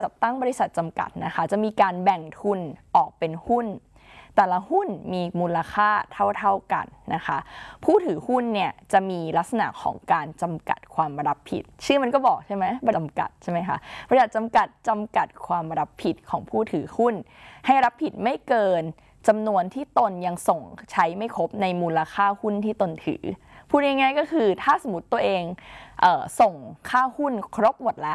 จัดตั้งบริษัทจำกัดนะคะจะมีการแบ่งทุนออกเป็นหุ้นแต่ละหุ้นมีมูลค่าเท่ากันนะคะผู้ถือหุ้นเนี่ยจะมีลักษณะของการจำกัดความรับผิดชื่อมันก็บอกใช่ไหมจำกัดใช่ไหมคะบริษัทจำกัดความรับผิดของผู้ถือหุ้นให้รับผิดไม่เกินจำนวนที่ตนยังส่งใช้ไม่ครบในมูลค่าหุ้นที่ตนถือพูดง่ายๆก็คือถ้าสมมติตัวเองส่งค่าหุ้นครบหมดแล้ว